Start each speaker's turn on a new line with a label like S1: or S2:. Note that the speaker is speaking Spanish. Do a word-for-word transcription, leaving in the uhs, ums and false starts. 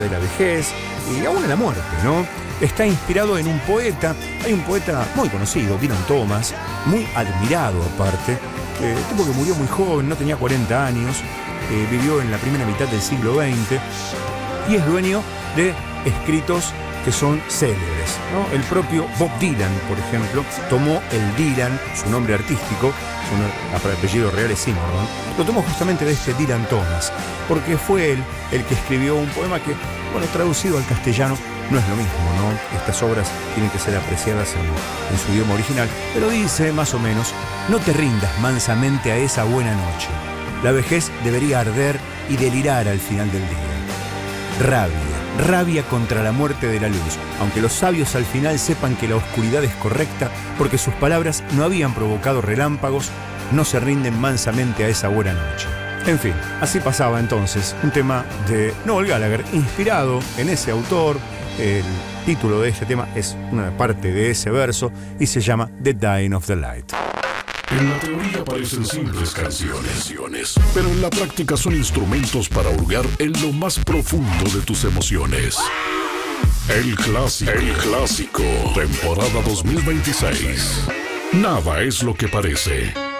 S1: de la vejez y aún en la muerte, ¿no? Está inspirado en un poeta, hay un poeta muy conocido, Dylan Thomas, muy admirado aparte, eh, tipo que murió muy joven, no tenía cuarenta años, eh, vivió en la primera mitad del siglo veinte y es dueño de escritos que son célebres, ¿no? El propio Bob Dylan, por ejemplo, tomó el Dylan, su nombre artístico, su apellido real es Zimmerman, lo tomó justamente de este Dylan Thomas, porque fue él el que escribió un poema que, bueno, traducido al castellano no es lo mismo, ¿no? Estas obras tienen que ser apreciadas en, en su idioma original, pero dice más o menos: no te rindas mansamente a esa buena noche. La vejez debería arder y delirar al final del día. Rabia, rabia contra la muerte de la luz, aunque los sabios al final sepan que la oscuridad es correcta porque sus palabras no habían provocado relámpagos, no se rinden mansamente a esa buena noche. En fin, así pasaba entonces un tema de Noel Gallagher, inspirado en ese autor. El título de este tema es una parte de ese verso y se llama The Dying of the Light.
S2: En la teoría parecen simples canciones, pero en la práctica son instrumentos para hurgar en lo más profundo de tus emociones. El clásico, el clásico, temporada dos mil veintiséis. Nada es lo que parece.